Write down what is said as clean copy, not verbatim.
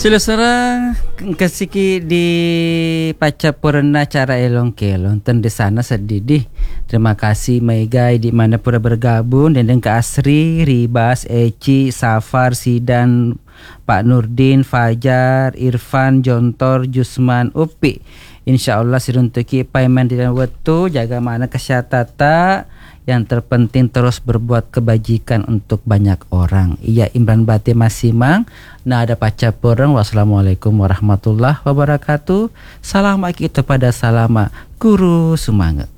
Sila serang kasiki di Pacapurna cara elong kelon ten di sana sedidih. Terima kasih Megai di mana pura bergabung dan ke Asri, Ribas, Eci, Safar, Sidan, Pak Nurdin, Fajar, Irfan, Jontor, Jusman, Upi. Insyaallah siruntuki paiman di dalam waktu jaga mana kesehatan. Yang terpenting terus berbuat kebajikan untuk banyak orang. Iya Imran Bati Masimang. Nah ada Pacapurang. Wassalamualaikum warahmatullahi wabarakatuh. Salam kita pada salama guru semangat.